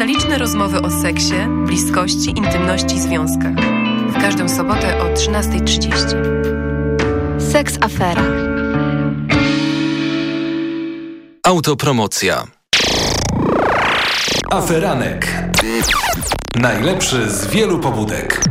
Skandaliczne rozmowy o seksie, bliskości, intymności i związkach. W każdą sobotę o 13:30. Seks Afera. Autopromocja. Aferanek. Najlepszy z wielu pobudek.